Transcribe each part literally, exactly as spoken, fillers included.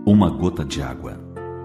Uma gota de água.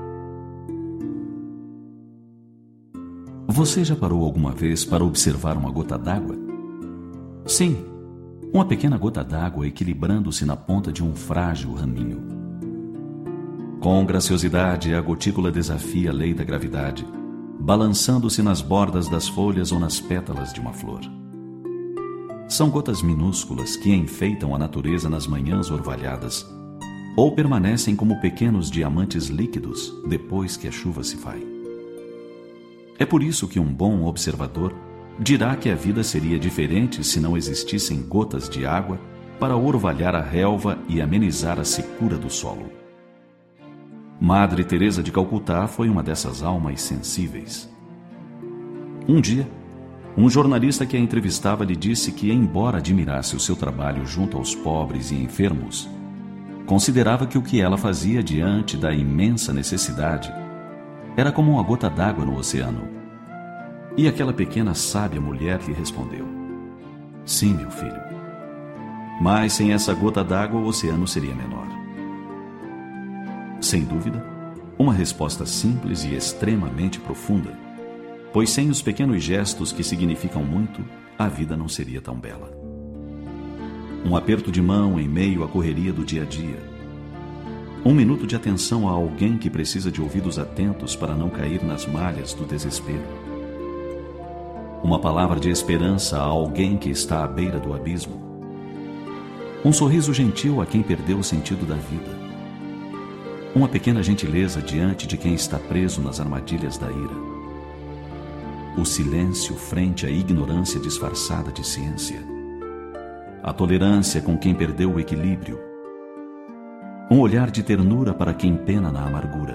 Você já parou alguma vez para observar uma gota d'água? Sim, uma pequena gota d'água equilibrando-se na ponta de um frágil raminho. Com graciosidade, a gotícula desafia a lei da gravidade, balançando-se nas bordas das folhas ou nas pétalas de uma flor. São gotas minúsculas que enfeitam a natureza nas manhãs orvalhadas, ou permanecem como pequenos diamantes líquidos depois que a chuva se vai. É por isso que um bom observador dirá que a vida seria diferente se não existissem gotas de água para orvalhar a relva e amenizar a secura do solo. Madre Teresa de Calcutá foi uma dessas almas sensíveis. Um dia, um jornalista que a entrevistava lhe disse que, embora admirasse o seu trabalho junto aos pobres e enfermos, considerava que o que ela fazia diante da imensa necessidade era como uma gota d'água no oceano. E aquela pequena sábia mulher lhe respondeu: sim, meu filho, mas sem essa gota d'água o oceano seria menor. Sem dúvida, uma resposta simples e extremamente profunda, pois sem os pequenos gestos que significam muito, a vida não seria tão bela. Um aperto de mão em meio à correria do dia a dia. Um minuto de atenção a alguém que precisa de ouvidos atentos para não cair nas malhas do desespero. Uma palavra de esperança a alguém que está à beira do abismo. Um sorriso gentil a quem perdeu o sentido da vida. Uma pequena gentileza diante de quem está preso nas armadilhas da ira. O silêncio frente à ignorância disfarçada de ciência. A tolerância com quem perdeu o equilíbrio. Um olhar de ternura para quem pena na amargura.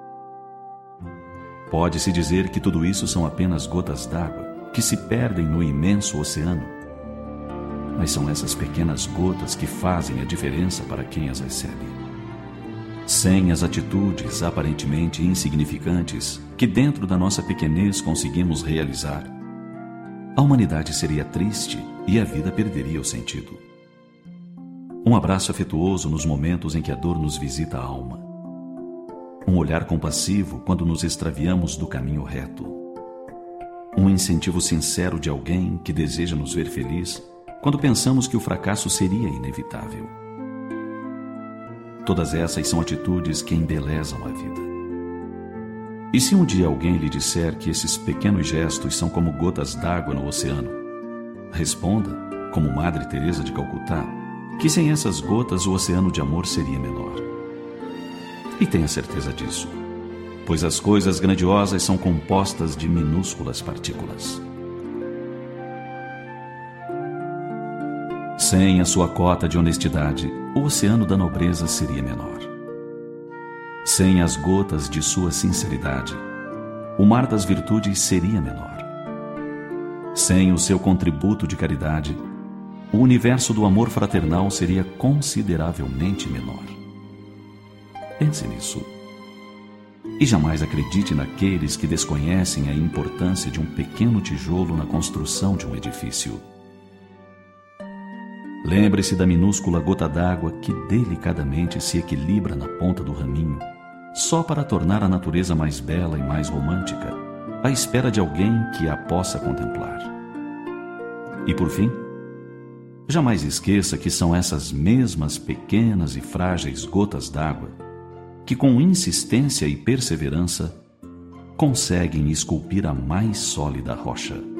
Pode-se dizer que tudo isso são apenas gotas d'água que se perdem no imenso oceano. Mas são essas pequenas gotas que fazem a diferença para quem as recebe. Sem as atitudes aparentemente insignificantes que dentro da nossa pequenez conseguimos realizar, a humanidade seria triste e a vida perderia o sentido. Um abraço afetuoso nos momentos em que a dor nos visita a alma. Um olhar compassivo quando nos extraviamos do caminho reto. Um incentivo sincero de alguém que deseja nos ver feliz quando pensamos que o fracasso seria inevitável. Todas essas são atitudes que embelezam a vida. E se um dia alguém lhe disser que esses pequenos gestos são como gotas d'água no oceano, responda, como Madre Teresa de Calcutá, que sem essas gotas o oceano de amor seria menor. E tenha certeza disso, pois as coisas grandiosas são compostas de minúsculas partículas. Sem a sua cota de honestidade, o oceano da nobreza seria menor. Sem as gotas de sua sinceridade, o mar das virtudes seria menor. Sem o seu contributo de caridade, o universo do amor fraternal seria consideravelmente menor. Pense nisso. E jamais acredite naqueles que desconhecem a importância de um pequeno tijolo na construção de um edifício. Lembre-se da minúscula gota d'água que delicadamente se equilibra na ponta do raminho, só para tornar a natureza mais bela e mais romântica, à espera de alguém que a possa contemplar. E por fim, jamais esqueça que são essas mesmas pequenas e frágeis gotas d'água que, com insistência e perseverança, conseguem esculpir a mais sólida rocha.